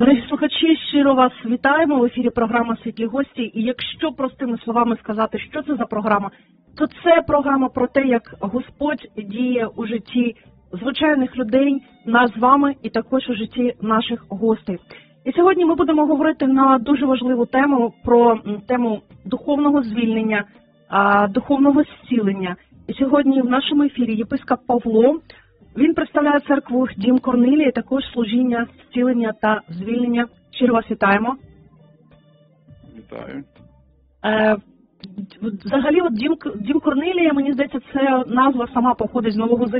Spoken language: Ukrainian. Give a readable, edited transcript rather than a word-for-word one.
Дорогі слухачі, щиро вас вітаємо. В ефірі програма «Світлі гості». І якщо простими словами сказати, що це за програма, то це програма про те, як Господь діє у житті звичайних людей, нас з вами і також у житті наших гостей. І сьогодні ми будемо говорити на дуже важливу тему, про тему духовного звільнення, духовного зцілення. І сьогодні в нашому ефірі єпископ Павло. Він представляє церкву Дім Корнилія, також служіння, зцілення та звільнення. Щиро вас вітаємо. Вітаю. Взагалі, от Дім Корнилія, мені здається, це назва сама походить з Нового Завіту.